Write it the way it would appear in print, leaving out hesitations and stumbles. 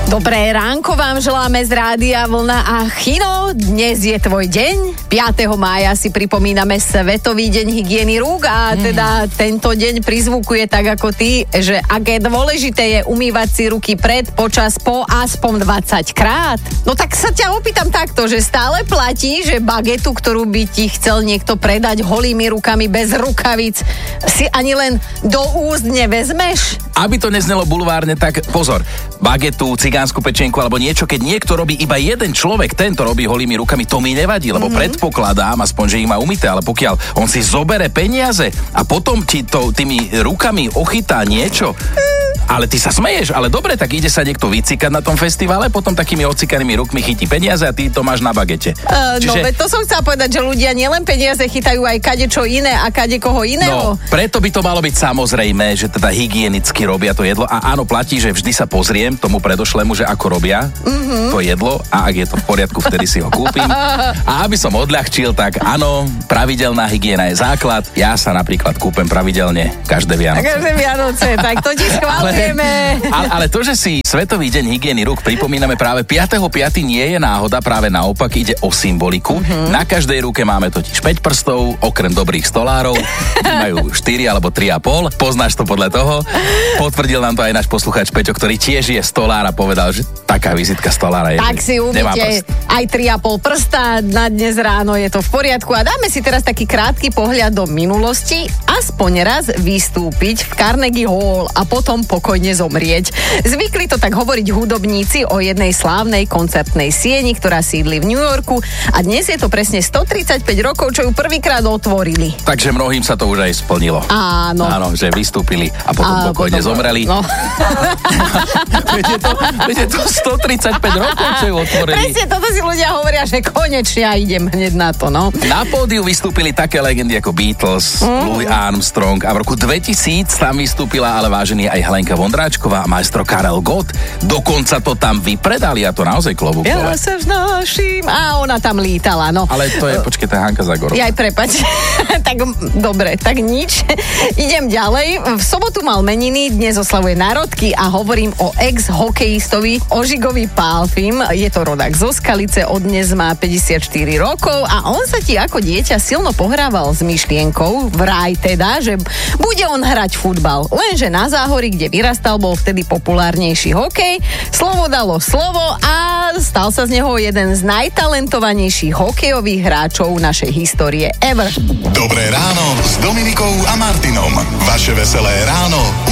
Dobré ránko vám želáme z Rádia Vlna a Chino. Dnes je tvoj deň. 5. mája si pripomíname Svetový deň hygieny rúk a teda tento deň prizvukuje tak ako ty, že aké dôležité je umývať si ruky pred, počas, po aspoň 20 krát. No tak sa ťa opýtam takto, že stále platí, že bagetu, ktorú by ti chcel niekto predať holými rukami bez rukavíc, si ani len do úst nevezmeš? Aby to neznelo bulvárne, tak pozor, bagetu, cigánsku pečenku alebo niečo, keď niekto robí iba jeden človek, tento robí holými rukami, to mi nevadí, lebo predpokladám aspoň, že ich má umyté, ale pokiaľ on si zobere peniaze a potom ti to tými rukami ochytá niečo, ale ty sa smeješ, ale dobre, tak ide sa niekto vycikať na tom festivale, potom takými ocikanými rukmi chytí peniaze a ty to máš na bagete. No, veď to som chcela povedať, že ľudia nielen peniaze chytajú aj kadečo iné a kadekoho iného. No, preto by to malo byť samozrejme, že teda hygienicky robia to jedlo a áno, platí, že vždy sa pozriem tomu predošlému, že ako robia to jedlo a ak je to v poriadku, vtedy si ho kúpim. A aby som odľahčil, tak áno, pravidelná hygiena je základ. Ja sa napríklad kúpem pravidelne každé Vianoce. Každé Vianoce, tak to ti schválujeme. Ale to, že si Svetový deň hygieny rúk pripomíname práve 5.5. nie je náhoda, práve naopak ide o symboliku. Na každej ruke máme totiž 5 prstov, okrem dobrých stolárov. Majú 4 alebo 3,5. Poznáš to podľa toho. Potvrdil nám to aj náš poslucháč Peťo, ktorý tiež je stolár a povedal, že taká vizitka stolára je. Tak si umýte aj 3,5 prsta na dnes ráno, je to v poriadku. A dáme si teraz taký krátky pohľad do minulosti. Aspoň raz vystúpiť v Carnegie Hall a potom pokojne zomrieť. Zvykli to tak hovoriť hudobníci o jednej slávnej koncertnej sieni, ktorá sídli v New Yorku a dnes je to presne 135 rokov, čo ju prvýkrad otvorili. Takže mnohým sa to už aj splnilo. Áno. Áno, že vystúpili a potom pokojne zomreli. No. Viete to 135 rokov, čo ju otvorili. Presne, toto si ľudia hovoria, že konečne ja idem hneď na to, no. Na pódiu vystúpili také legendy ako Beatles, Louis Armstrong a v roku 2000 tam vystúpila ale vážený aj Helenka Vondráčková a maestro Karel Gott. Dokonca to tam vypredali a to naozaj klobúk. Ja sa vznášim. A ona tam lítala, no. Ale to je, počkej, Hanka Zagorová. Jaj, prepáč. Tak dobre, tak nič. Idem ďalej. V sobotu mal meniny, dnes oslavuje národky a hovorím o ex-hokejistovi Ožigovi Pálfim. Je to rodák zo Skalice, od dnes má 54 rokov a on sa ti ako dieťa silno pohrával s myšlienkou, vraj teda, že bude on hrať futbal. Lenže na Záhorí, kde vyrastal, bol vtedy populárnejší hokej. Slovo dalo slovo a stal sa z neho jeden z najtalentovanejších hokejových hráčov našej histórie ever. Dobré ráno s Dominikou a Martinom. Vaše veselé ráno